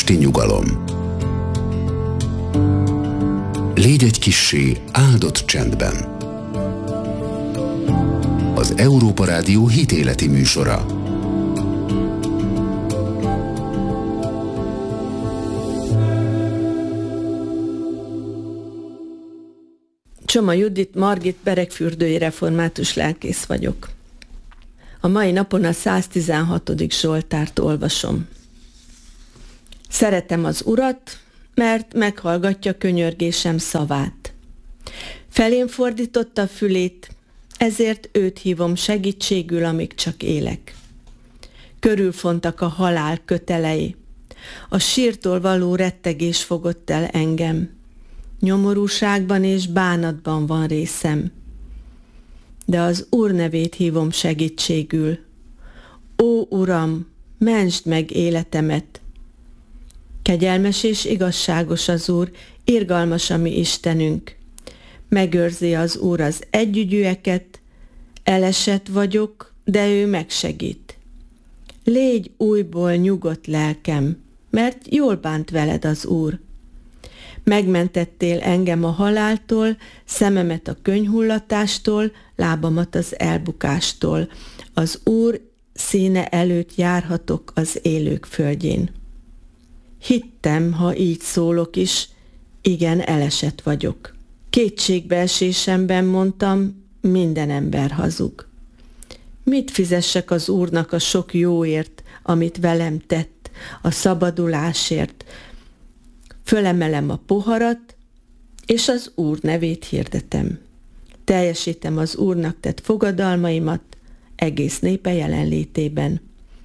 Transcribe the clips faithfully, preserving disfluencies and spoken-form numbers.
esti nyugalom. Légy egy kissé áldott csendben. Az Európa Rádió hitéleti műsora. Csoma Judit, Margit, beregfürdői református lelkész vagyok. A mai napon a száztizenhatodik Zsoltárt olvasom. Szeretem az Urat, mert meghallgatja könyörgésem szavát. Felém fordította a fülét, ezért őt hívom segítségül, amíg csak élek. Körülfontak a halál kötelei, a sírtól való rettegés fogott el engem. Nyomorúságban és bánatban van részem. De az Úr nevét hívom segítségül. Ó, Uram, mentsd meg életemet! Kegyelmes és igazságos az Úr, irgalmas a mi Istenünk. Megőrzi az Úr az együgyűeket, elesett vagyok, de ő megsegít. Légy újból nyugodt lelkem, mert jól bánt veled az Úr. Megmentettél engem a haláltól, szememet a könyhullatástól, lábamat az elbukástól. Az Úr színe előtt járhatok az élők földjén. Hittem, ha így szólok is, igen, elesett vagyok. Kétségbeesésemben mondtam, minden ember hazug. Mit fizessek az Úrnak a sok jóért, amit velem tett, a szabadulásért? Fölemelem a poharat, és az Úr nevét hirdetem. Teljesítem az Úrnak tett fogadalmaimat egész népe jelenlétében.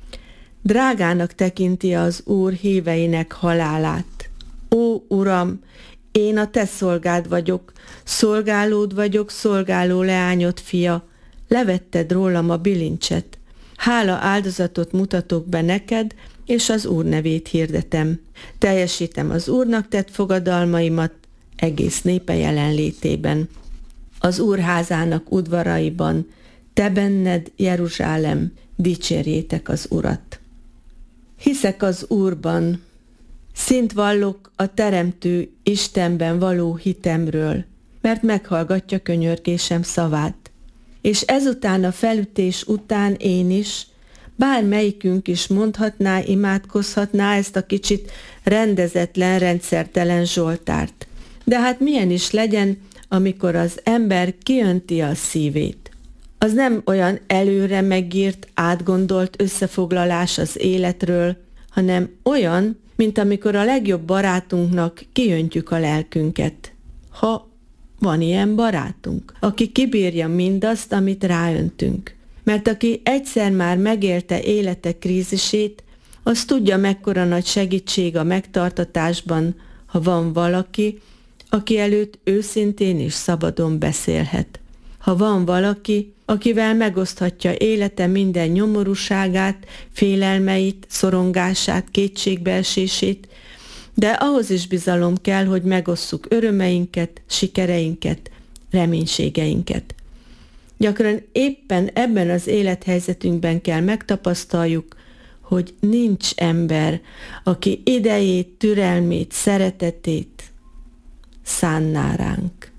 Drágának tekinti az Úr híveinek halálát. Ó, Uram, én a te szolgád vagyok, szolgálód vagyok, szolgáló leányod fia, levetted rólam a bilincset. Hála áldozatot mutatok be neked, és az Úr nevét hirdetem. Teljesítem az Úrnak tett fogadalmaimat egész népe jelenlétében. Az Úr házának udvaraiban, te benned, Jeruzsálem, dicsérjétek az Urat. Hiszek az Úrban, szint vallok a Teremtő Istenben való hitemről, mert meghallgatja könyörgésem szavát. És ezután a felütés után én is, bármelyikünk is mondhatná, imádkozhatná ezt a kicsit rendezetlen, rendszertelen Zsoltárt. De hát milyen is legyen, amikor az ember kiönti a szívét. Az nem olyan előre megírt, átgondolt összefoglalás az életről, hanem olyan, mint amikor a legjobb barátunknak kiöntjük a lelkünket. Ha van ilyen barátunk, aki kibírja mindazt, amit ráöntünk. Mert aki egyszer már megélte élete krízisét, az tudja, mekkora nagy segítség a megtartatásban, ha van valaki, aki előtt őszintén és szabadon beszélhet. Ha van valaki, akivel megoszthatja élete minden nyomorúságát, félelmeit, szorongását, kétségbeesését, de ahhoz is bizalom kell, hogy megosszuk örömeinket, sikereinket, reménységeinket. Gyakran éppen ebben az élethelyzetünkben kell megtapasztaljuk, hogy nincs ember, aki idejét, türelmét, szeretetét szánná ránk.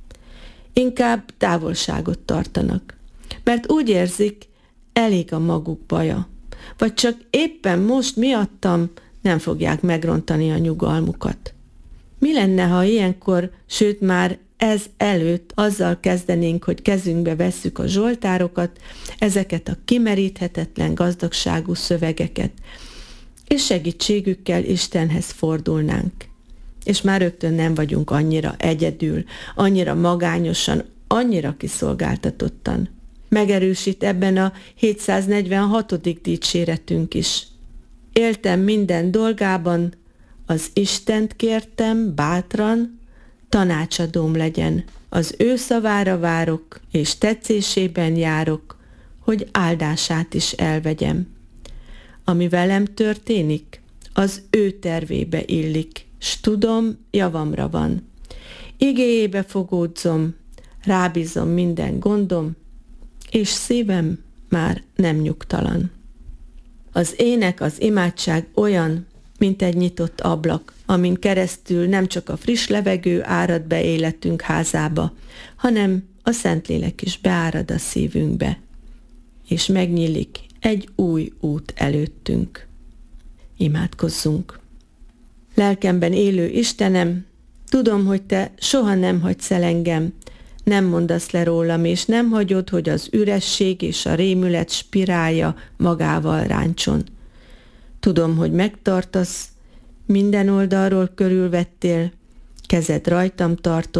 Inkább távolságot tartanak, mert úgy érzik, elég a maguk baja, vagy csak éppen most miattam nem fogják megrontani a nyugalmukat. Mi lenne, ha ilyenkor, sőt már ez előtt azzal kezdenénk, hogy kezünkbe vesszük a zsoltárokat, ezeket a kimeríthetetlen gazdagságú szövegeket, és segítségükkel Istenhez fordulnánk. És már rögtön nem vagyunk annyira egyedül, annyira magányosan, annyira kiszolgáltatottan. Megerősít ebben a hétszáznegyvenhatodik dicséretünk is. Éltem minden dolgában, az Istent kértem bátran, tanácsadóm legyen. Az ő szavára várok, és tetszésében járok, hogy áldását is elvegyem. Ami velem történik, az ő tervébe illik, s tudom, javamra van. Igéjébe fogódzom, rábízom minden gondom, és szívem már nem nyugtalan. Az ének, az imádság olyan, mint egy nyitott ablak, amin keresztül nem csak a friss levegő árad be életünk házába, hanem a Szentlélek is beárad a szívünkbe, és megnyílik egy új út előttünk. Imádkozzunk! Lelkemben élő Istenem, tudom, hogy Te soha nem hagysz el engem, nem mondasz le rólam, és nem hagyod, hogy az üresség és a rémület spirálja magával ráncson. Tudom, hogy megtartasz, minden oldalról körülvettél, kezed rajtam tartott,